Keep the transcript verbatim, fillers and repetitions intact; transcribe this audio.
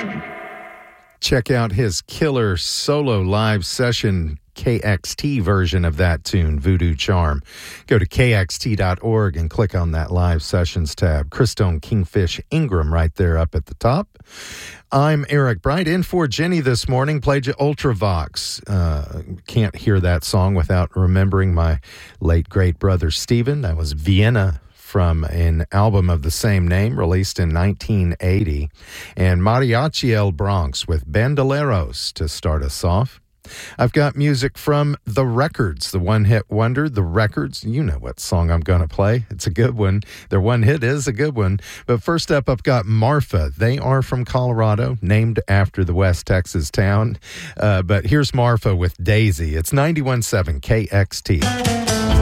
Check out his killer solo live session K X T version of that tune, Voodoo Charm. Go to K X T dot org and click on that live sessions tab. Christone Kingfish Ingram right there up at the top. I'm Eric Bright, in for Jenny this morning. Played you Ultravox. Uh, can't hear that song without remembering my late great brother Stephen. That was Vienna from an album of the same name, released in nineteen eighty. And Mariachi El Bronx with Bandoleros to start us off. I've got music from The Records, the one-hit wonder, The Records. You know what song I'm going to play. It's a good one. Their one hit is a good one. But first up, I've got Marfa. They are from Colorado, named after the West Texas town. Uh, but here's Marfa with Daisy. It's ninety-one point seven K X T.